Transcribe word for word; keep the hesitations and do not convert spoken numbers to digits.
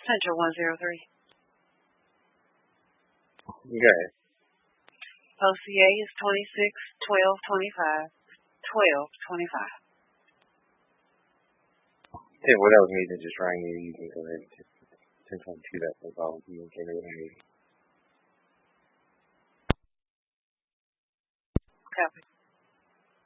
Central one zero three. Okay. O C A is twenty-six twelve twenty-five. twelve twenty-five. Yeah, well, that was me that just rang you. You can go ahead and just, since I'm to that phone call, you can get it.